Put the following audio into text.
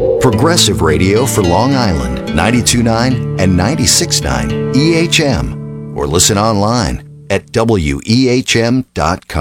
Progressive Radio for Long Island, 92.9 and 96.9 EHM. Or listen online at wehm.com.